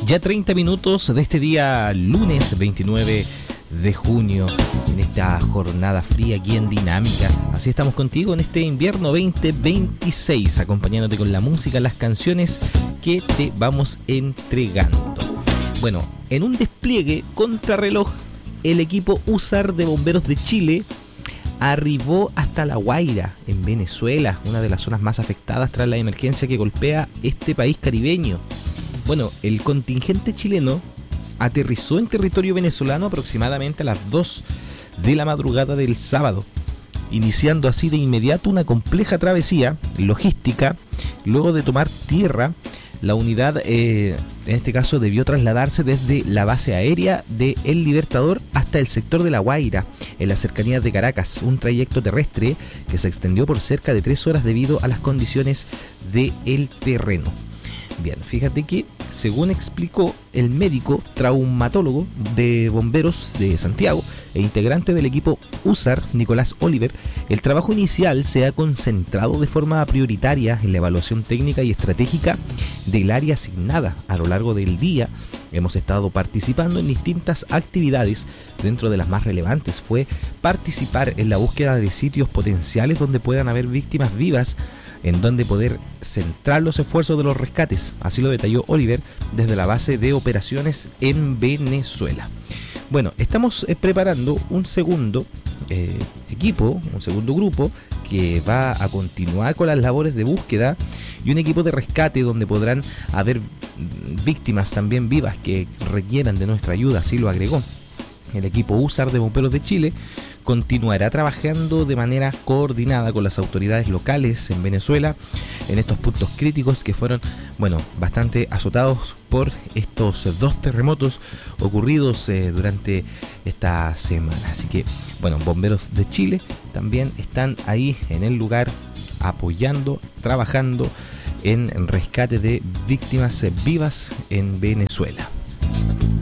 Ya 30 minutos de este día lunes 29 de junio, en esta jornada fría aquí en Dinámica. Así estamos contigo en este invierno 2026, acompañándote con la música, las canciones que te vamos entregando. Bueno, en un despliegue contrarreloj, el equipo USAR de Bomberos de Chile arribó hasta La Guaira, en Venezuela, una de las zonas más afectadas tras la emergencia que golpea este país caribeño. Bueno, el contingente chileno aterrizó en territorio venezolano aproximadamente a las 2 de la madrugada del sábado, iniciando así de inmediato una compleja travesía logística. Luego de tomar tierra, la unidad en este caso debió trasladarse desde la base aérea de El Libertador hasta el sector de La Guaira, en las cercanías de Caracas, un trayecto terrestre que se extendió por cerca de 3 horas debido a las condiciones del terreno. Bien, fíjate que, según explicó el médico traumatólogo de bomberos de Santiago e integrante del equipo USAR, Nicolás Oliver, el trabajo inicial se ha concentrado de forma prioritaria en la evaluación técnica y estratégica del área asignada. A lo largo del día hemos estado participando en distintas actividades. Dentro de las más relevantes fue participar en la búsqueda de sitios potenciales donde puedan haber víctimas vivas, en donde poder centrar los esfuerzos de los rescates. Así lo detalló Oliver desde la base de operaciones en Venezuela. Bueno, estamos preparando un segundo equipo, un segundo grupo que va a continuar con las labores de búsqueda, y un equipo de rescate donde podrán haber víctimas también vivas que requieran de nuestra ayuda, así lo agregó. El equipo USAR de Bomberos de Chile continuará trabajando de manera coordinada con las autoridades locales en Venezuela en estos puntos críticos que fueron, bastante azotados por estos 2 terremotos ocurridos durante esta semana. Así que, Bomberos de Chile también están ahí en el lugar apoyando, trabajando en rescate de víctimas vivas en Venezuela.